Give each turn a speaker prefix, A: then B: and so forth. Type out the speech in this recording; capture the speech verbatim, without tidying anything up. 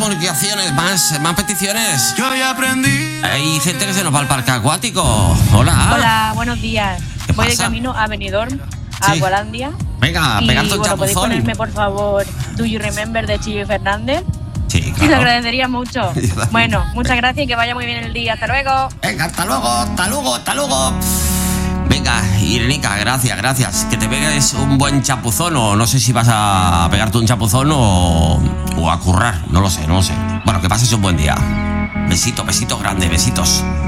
A: comunicaciones, más, más peticiones.
B: Yo ya aprendí.
A: Hay gente que se nos va al parque acuático. Hola.
C: Hola, buenos días.
A: ¿Qué
C: Voy
A: pasa?
C: de camino a Benidorm, a
A: Sí.
C: Gualandia.
A: Venga,
C: Y
A: pegarte un
C: bueno, podéis
A: chapuzón.
C: ponerme por favor Do You Remember de Chillo y Fernández.
A: Sí,
C: Te lo
A: claro.
C: agradecería mucho. Bueno, muchas gracias y que vaya muy bien el día. Hasta luego.
A: Venga, hasta luego, hasta luego, hasta luego. Venga, Irenica, gracias, gracias. Que te pegues un buen chapuzón, o no sé si vas a pegarte un chapuzón o, o a currar. No lo sé, no lo sé. Bueno, que pases un buen día. Besito, besitos grandes, besitos.